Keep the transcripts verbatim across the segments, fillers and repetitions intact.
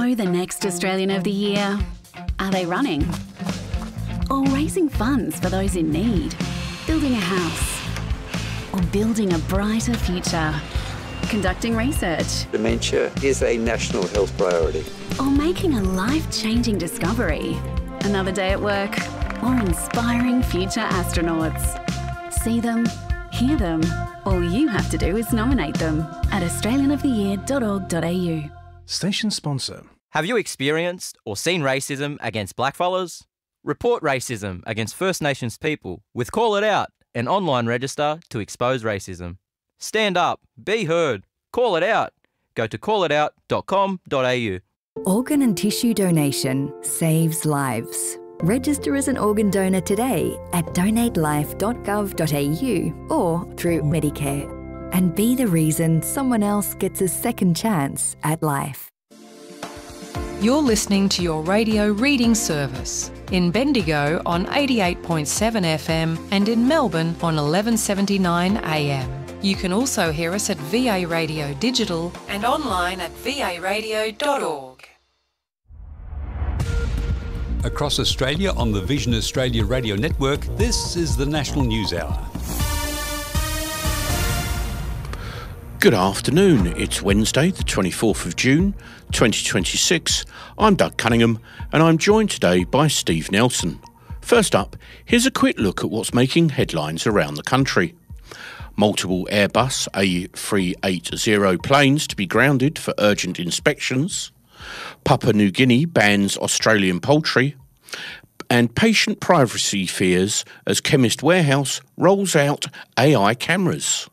know the next Australian of the Year? Are they running? Or raising funds for those in need? Building a house? Or building a brighter future? Conducting research? Dementia is a national health priority. Or making a life-changing discovery? Another day at work? Or inspiring future astronauts? See them, hear them. All you have to do is nominate them at australian of the year dot org dot a u. Station sponsor. Have you experienced or seen racism against blackfellas? Report racism against First Nations people with Call It Out, an online register to expose racism. Stand up, be heard, call it out. Go to call it out dot com dot a u. Organ and tissue donation saves lives. Register as an organ donor today at donate life dot gov dot a u or through Medicare. And be the reason someone else gets a second chance at life. You're listening to your radio reading service in Bendigo on eighty-eight point seven F M and in Melbourne on eleven seventy-nine A M. You can also hear us at V A Radio Digital and online at v a radio dot org. Across Australia on the Vision Australia Radio Network, this is the National News Hour. Good afternoon. It's Wednesday, the twenty-fourth of June, twenty twenty-six. I'm Doug Cunningham, and I'm joined today by Steve Nelson. First up, here's a quick look at what's making headlines around the country. Multiple Airbus A three eighty planes to be grounded for urgent inspections. Papua New Guinea bans Australian poultry. And patient privacy fears as Chemist Warehouse rolls out A I cameras.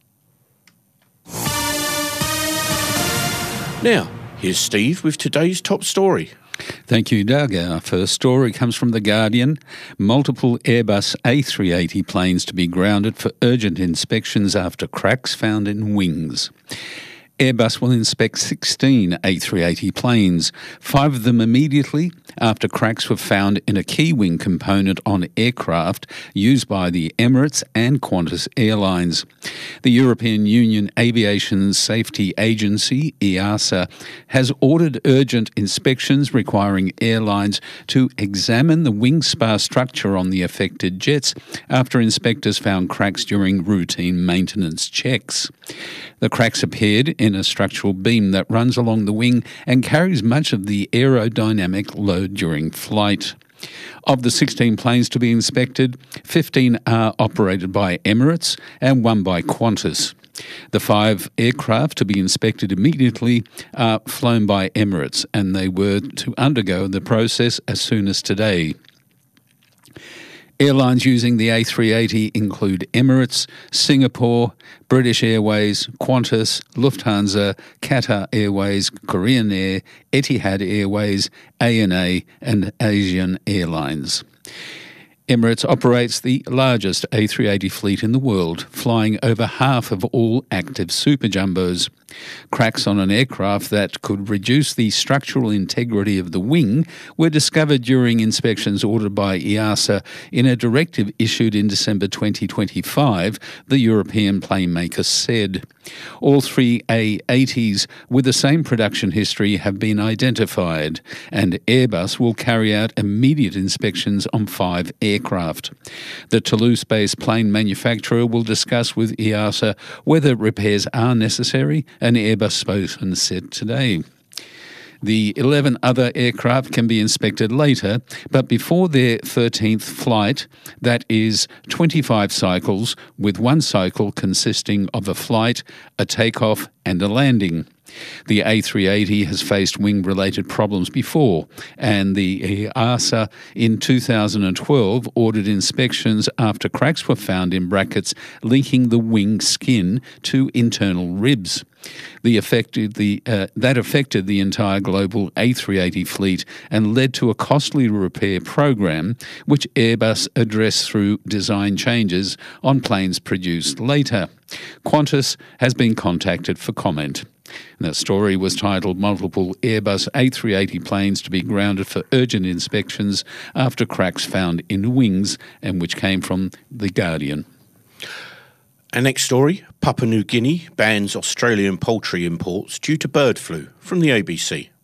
Now, here's Steve with today's top story. Thank you, Doug. Our first story comes from The Guardian. Multiple Airbus A three eighty planes to be grounded for urgent inspections after cracks found in wings. Airbus will inspect sixteen A three eighty planes, five of them immediately after cracks were found in a key wing component on aircraft used by the Emirates and Qantas Airlines. The European Union Aviation Safety Agency, E A S A, has ordered urgent inspections requiring airlines to examine the wing spar structure on the affected jets after inspectors found cracks during routine maintenance checks. The cracks appeared in a structural beam that runs along the wing and carries much of the aerodynamic load during flight. Of the sixteen planes to be inspected, fifteen are operated by Emirates and one by Qantas. The five aircraft to be inspected immediately are flown by Emirates, and they were to undergo the process as soon as today. Airlines using the A three eighty include Emirates, Singapore, British Airways, Qantas, Lufthansa, Qatar Airways, Korean Air, Etihad Airways, A N A and Asian Airlines. Emirates operates the largest A three eighty fleet in the world, flying over half of all active super jumbos. Cracks on an aircraft that could reduce the structural integrity of the wing were discovered during inspections ordered by E A S A in a directive issued in December twenty twenty-five, the European plane maker said. All three A eighties with the same production history have been identified, and Airbus will carry out immediate inspections on five aircraft. The Toulouse-based plane manufacturer will discuss with E A S A whether repairs are necessary, an Airbus spokesman said today. The eleven other aircraft can be inspected later, but before their thirteenth flight, that is twenty-five cycles, with one cycle consisting of a flight, a takeoff and a landing. The A three eighty has faced wing-related problems before, and the E A S A in two thousand twelve ordered inspections after cracks were found in brackets linking the wing skin to internal ribs. The affected the uh, that affected the entire global A three eighty fleet and led to a costly repair program, which Airbus addressed through design changes on planes produced later. Qantas has been contacted for comment. And that story was titled Multiple Airbus A three eighty planes to be grounded for urgent inspections after cracks found in wings, and which came from The Guardian. Our next story, Papua New Guinea bans Australian poultry imports due to bird flu, from the A B C.